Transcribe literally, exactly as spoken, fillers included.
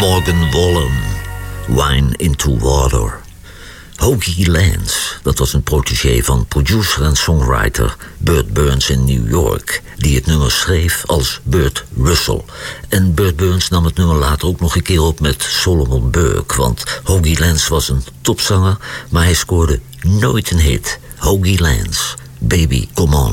Morgan Wallen, Wine into Water. Hoagy Lance, dat was een protégé van producer en songwriter Burt Burns in New York, die het nummer schreef als Burt Russell. En Burt Burns nam het nummer later ook nog een keer op met Solomon Burke, want Hoagy Lance was een topzanger, maar hij scoorde nooit een hit. Hoagy Lance, Baby Come On.